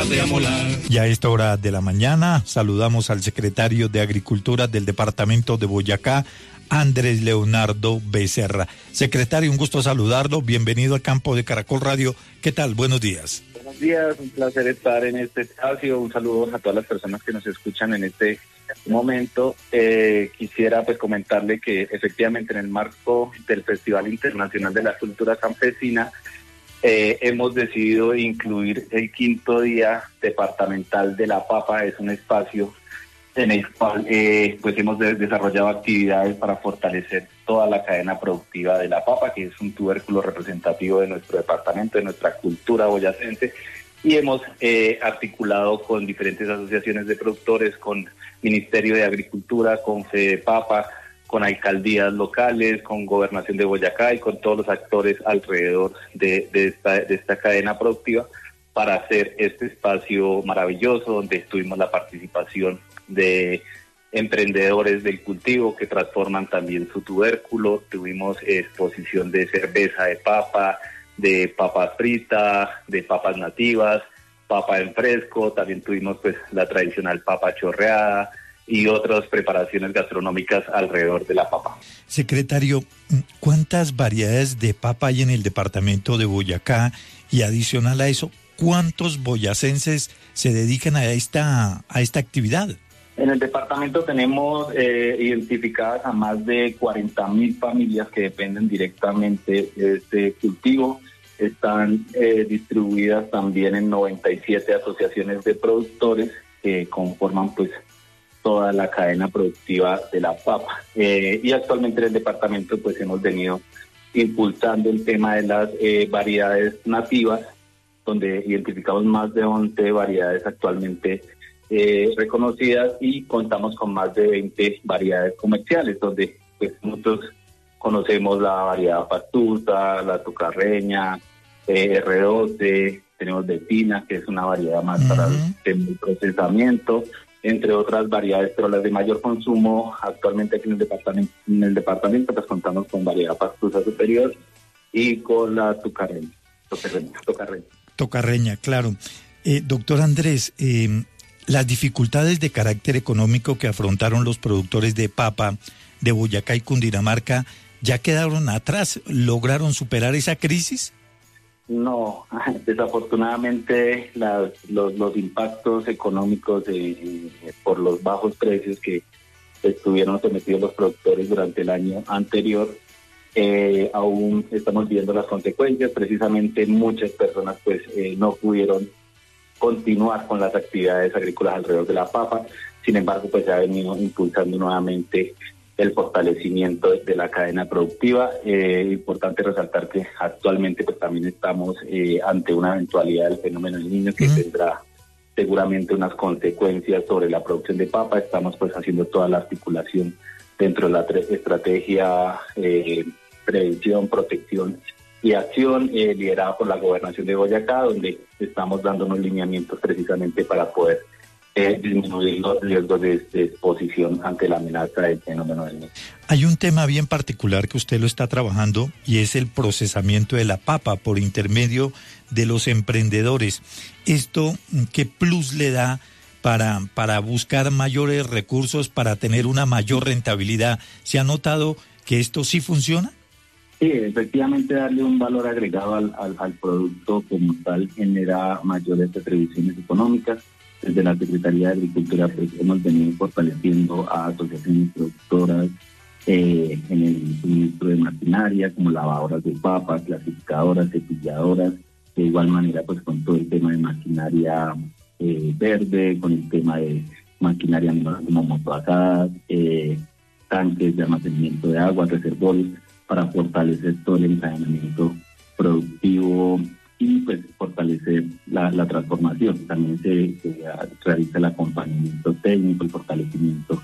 Ayúdate a molar. Y a esta hora de la mañana saludamos al secretario de Agricultura del departamento de Boyacá, Andrés Leonardo Becerra. Secretario, un gusto saludarlo. Bienvenido al campo de Caracol Radio. ¿Qué tal? Buenos días. Buenos días, un placer estar en este espacio. Un saludo a todas las personas que nos escuchan en este momento. Quisiera pues comentarle que efectivamente en el marco del Festival Internacional de la Cultura Campesina hemos decidido incluir el 5º día departamental de la papa. Es un espacio en el cual pues hemos desarrollado actividades para fortalecer toda la cadena productiva de la papa, que es un tubérculo representativo de nuestro departamento, de nuestra cultura boyacense, y hemos articulado con diferentes asociaciones de productores, con Ministerio de Agricultura, con Fedepapa, con alcaldías locales, con Gobernación de Boyacá y con todos los actores alrededor de esta cadena productiva para hacer este espacio maravilloso donde tuvimos la participación de emprendedores del cultivo que transforman también su tubérculo. Tuvimos exposición de cerveza de papa frita, de papas nativas, papa en fresco. También tuvimos pues la tradicional papa chorreada y otras preparaciones gastronómicas alrededor de la papa. Secretario, ¿cuántas variedades de papa hay en el departamento de Boyacá? Y adicional a eso, ¿cuántos boyacenses se dedican a esta actividad? En el departamento tenemos identificadas a más de 40,000 familias que dependen directamente de este cultivo. Están distribuidas también en 97 asociaciones de productores que conforman pues toda la cadena productiva de la papa. Y actualmente en el departamento pues hemos venido impulsando el tema de las variedades nativas, donde identificamos más de 11 variedades actualmente reconocidas y contamos con más de 20 variedades comerciales, donde pues nosotros conocemos la variedad pastusa, la tocarreña, R12, tenemos Delfina, que es una variedad más para el procesamiento, entre otras variedades, pero las de mayor consumo actualmente aquí en el departamento pues contamos con variedad pastusa superior y con la tocarreña, claro. Doctor Andrés, las dificultades de carácter económico que afrontaron los productores de papa de Boyacá y Cundinamarca ya quedaron atrás. ¿Lograron superar esa crisis? No, desafortunadamente los impactos económicos por los bajos precios que estuvieron sometidos los productores durante el año anterior, aún estamos viendo las consecuencias. Precisamente muchas personas pues no pudieron continuar con las actividades agrícolas alrededor de la papa. Sin embargo, pues se ha venido impulsando nuevamente el fortalecimiento de la cadena productiva. Importante resaltar que actualmente pues también estamos ante una eventualidad del fenómeno del Niño que tendrá seguramente unas consecuencias sobre la producción de papa. Estamos pues haciendo toda la articulación dentro de la estrategia prevención, protección y acción liderada por la Gobernación de Boyacá, donde estamos dando unos lineamientos precisamente para poder disminuir los riesgos de exposición ante la amenaza del fenómeno del Niño. Hay un tema bien particular que usted lo está trabajando y es el procesamiento de la papa por intermedio de los emprendedores. ¿Esto qué plus le da para buscar mayores recursos, para tener una mayor rentabilidad? ¿Se ha notado que esto sí funciona? Sí, efectivamente darle un valor agregado al producto como tal genera mayores retribuciones económicas. Desde la Secretaría de Agricultura pues hemos venido fortaleciendo a asociaciones productoras en el suministro de maquinaria como lavadoras de papas, clasificadoras, cepilladoras, de igual manera pues con todo el tema de maquinaria verde, con el tema de maquinaria como motoazadas, tanques de almacenamiento de agua, reservorios, para fortalecer todo el encadenamiento productivo y pues fortalecer la transformación. También se realiza el acompañamiento técnico, el fortalecimiento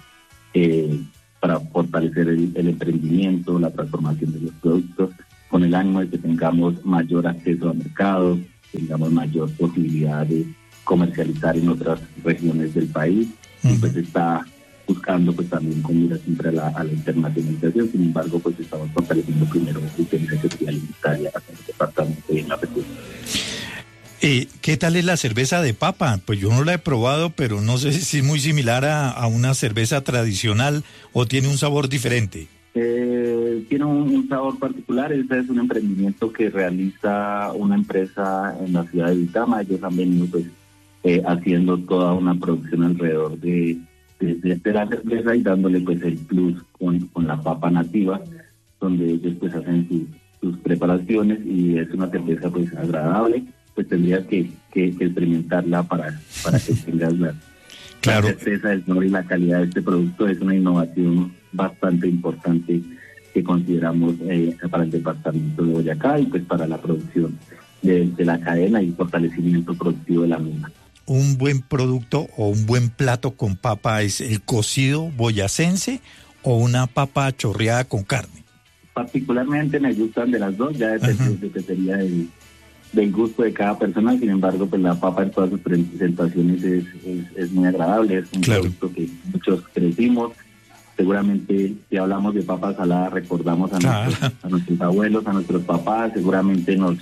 para fortalecer el emprendimiento, la transformación de los productos, con el ánimo de que tengamos mayor acceso a mercados, tengamos mayor posibilidad de comercializar en otras regiones del país. Y pues está buscando pues también con mira siempre a la internacionalización. Sin embargo, pues estamos fortaleciendo primero la seguridad alimentaria acá en el departamento y en la región. ¿Qué tal es la cerveza de papa? Pues yo no la he probado, pero no sé si es muy similar a una cerveza tradicional o tiene un sabor diferente. Tiene un sabor particular. Este es un emprendimiento que realiza una empresa en la ciudad de Vitama. Ellos han venido pues haciendo toda una producción alrededor de la cerveza y dándole pues el plus con la papa nativa, donde ellos pues hacen sus preparaciones, y es una cerveza pues agradable. Pues tendrías que experimentarla para que tengas la certeza del sabor y la calidad de este producto. Es una innovación bastante importante que consideramos para el departamento de Boyacá y pues para la producción de la cadena y fortalecimiento productivo de la misma. Un buen producto o un buen plato con papa es el cocido boyacense o una papa chorreada con carne. Particularmente me gustan de las dos, ya dependería del gusto de cada persona. Sin embargo, pues la papa en todas sus presentaciones es muy agradable, es un producto que muchos crecimos. Seguramente si hablamos de papa salada recordamos a nuestros abuelos, a nuestros papás. Seguramente nos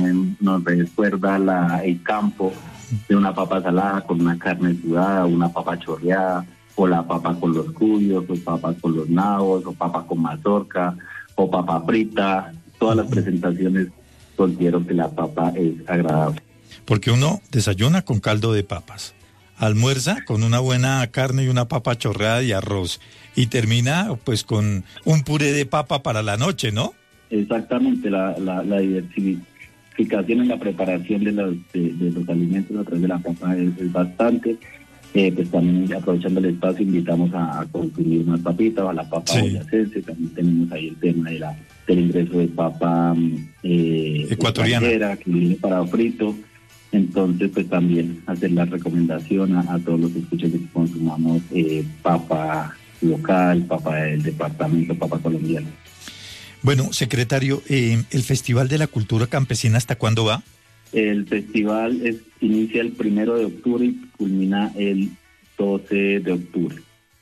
recuerda el campo de una papa salada con una carne sudada, una papa chorreada, o la papa con los cuyos, o papas con los nabos, o papa con mazorca, o papa frita. Todas las presentaciones considero que la papa es agradable. Porque uno desayuna con caldo de papas, almuerza con una buena carne y una papa chorreada y arroz, y termina pues con un puré de papa para la noche, ¿no? Exactamente, la diversificación en la preparación de los alimentos a través de la papa es bastante. Pues también, aprovechando el espacio, invitamos a consumir más papita, a la papa boyacense. También tenemos ahí el tema del ingreso de papa ecuatoriana, que viene para frito. Entonces, pues también hacer la recomendación a todos los escuchas de que consumamos papa local, papa del departamento, papa colombiana. Bueno, secretario, ¿el Festival de la Cultura Campesina hasta cuándo va? El festival inicia el 1 de octubre y culmina el 12 de octubre.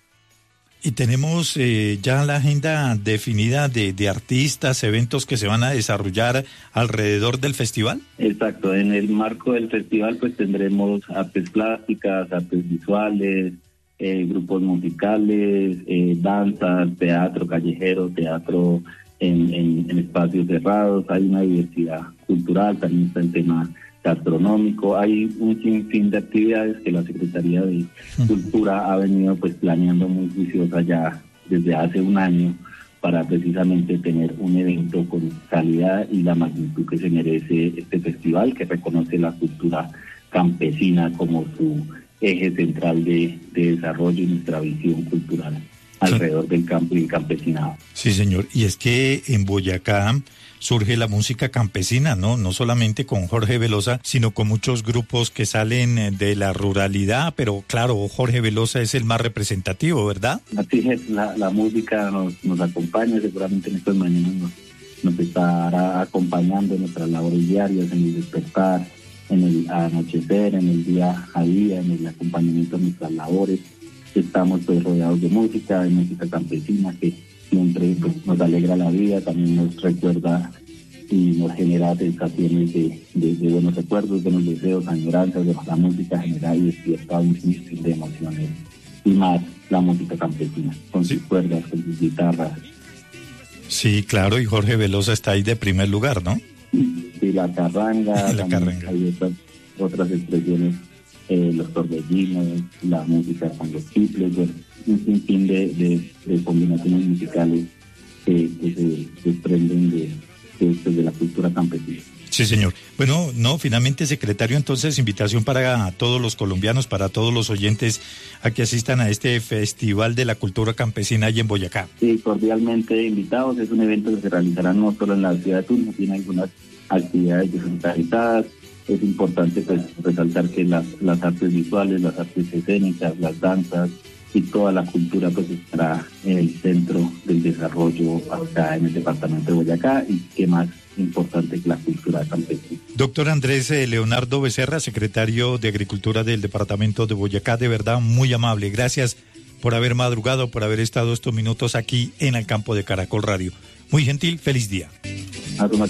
¿Y tenemos ya la agenda definida de artistas, eventos que se van a desarrollar alrededor del festival? Exacto, en el marco del festival pues tendremos artes plásticas, artes visuales, grupos musicales, danzas, teatro callejero, teatro en espacios cerrados. Hay una diversidad cultural, también está el tema gastronómico. Hay un sinfín de actividades que la Secretaría de Cultura ha venido pues planeando muy juiciosa ya desde hace un año, para precisamente tener un evento con calidad y la magnitud que se merece este festival, que reconoce la cultura campesina como su eje central de desarrollo y nuestra visión cultural alrededor del campo y el campesinado. Sí, señor. Y es que en Boyacá surge la música campesina, ¿no? No solamente con Jorge Velosa, sino con muchos grupos que salen de la ruralidad, pero claro, Jorge Velosa es el más representativo, ¿verdad? Así es, la música nos acompaña, seguramente en estas mañanas nos estará acompañando en nuestras labores diarias, en el despertar, en el anochecer, en el día a día, en el acompañamiento de nuestras labores. Estamos pues rodeados de música campesina que siempre pues, nos alegra la vida, también nos recuerda y nos genera sensaciones de buenos recuerdos, buenos deseos, añoranzas. De la música genera y despierta un sinfín de emociones, y más la música campesina, con sus cuerdas, con sus guitarras. Sí, claro, y Jorge Velosa está ahí de primer lugar, ¿no? Sí, la carranga, hay otras expresiones, los torbellinos, la música con los chifles, un sinfín de combinaciones musicales que se desprenden de la cultura campesina. Sí, señor. Bueno, finalmente, secretario, entonces invitación para todos los colombianos, para todos los oyentes a que asistan a este Festival de la Cultura Campesina allí en Boyacá. Sí, cordialmente invitados. Es un evento que se realizará no solo en la ciudad de Tunja, tiene algunas actividades descentralizadas. Es importante pues resaltar que las artes visuales, las artes escénicas, las danzas y toda la cultura pues estará en el centro del desarrollo acá en el departamento de Boyacá, y qué más importante que la cultura campesina. Doctor Andrés Leonardo Becerra, secretario de Agricultura del departamento de Boyacá, de verdad muy amable. Gracias por haber madrugado, por haber estado estos minutos aquí en el campo de Caracol Radio. Muy gentil, feliz día.